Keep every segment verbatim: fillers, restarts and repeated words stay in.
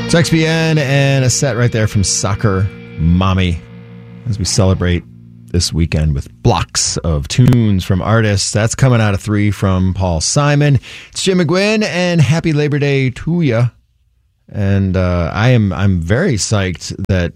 It's X P N and a set right there from Soccer Mommy as we celebrate this weekend with blocks of tunes from artists. That's coming out of three from Paul Simon. It's Jim McGuinn and happy Labor Day to ya. And uh, I am I'm very psyched that,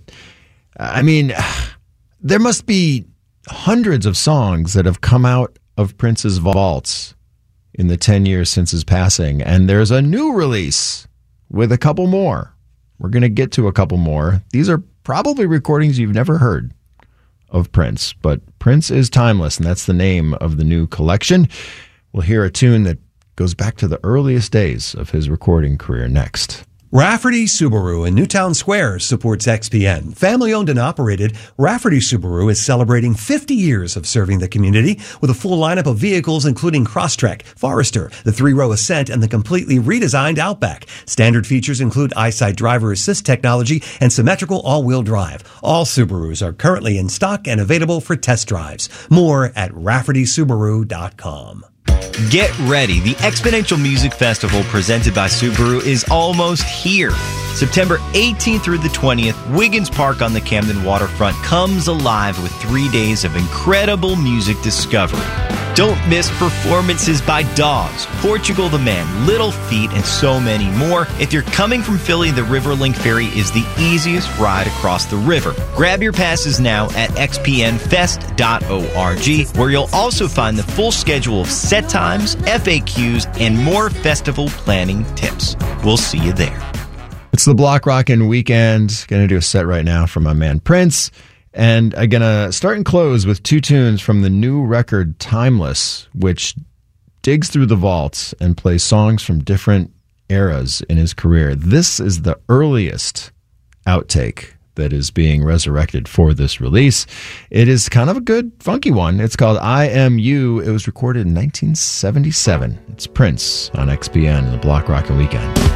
I mean, there must be hundreds of songs that have come out of Prince's vaults in the ten years since his passing. And there's a new release with a couple more. We're going to get to a couple more. These are probably recordings you've never heard of Prince, but Prince is timeless, and that's the name of the new collection. We'll hear a tune that goes back to the earliest days of his recording career next. Rafferty Subaru in Newtown Square supports X P N. Family owned and operated, Rafferty Subaru is celebrating fifty years of serving the community with a full lineup of vehicles including Crosstrek, Forester, the three-row Ascent, and the completely redesigned Outback. Standard features include EyeSight driver assist technology and symmetrical all-wheel drive. All Subarus are currently in stock and available for test drives. More at rafferty subaru dot com. Get ready. The Exponential Music Festival presented by Subaru is almost here. September eighteenth through the twentieth, Wiggins Park on the Camden waterfront comes alive with three days of incredible music discovery. Don't miss performances by Dogs, Portugal the Man, Little Feat, and so many more. If you're coming from Philly, the Riverlink Ferry is the easiest ride across the river. Grab your passes now at x p n fest dot org, where you'll also find the full schedule of set times, F A Qs, and more festival planning tips. We'll see you there. It's the Block Rockin' Weekend. Going to do a set right now from my man Prince. And I'm going to start and close with two tunes from the new record Timeless, which digs through the vaults and plays songs from different eras in his career. This is the earliest outtake that is being resurrected for this release. It is kind of a good, funky one. It's called I Am You. It was recorded in nineteen seventy-seven. It's Prince on X P N and the Block Rockin' Weekend.